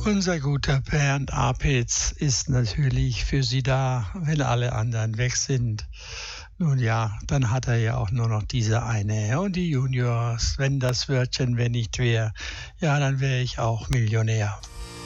Unser guter Bernd Apitz ist natürlich für Sie da, wenn alle anderen weg sind. Nun ja, dann hat er ja auch nur noch diese eine. Und die Juniors, wenn das Wörtchen wenn nicht wär, ja, dann wäre ich auch Millionär.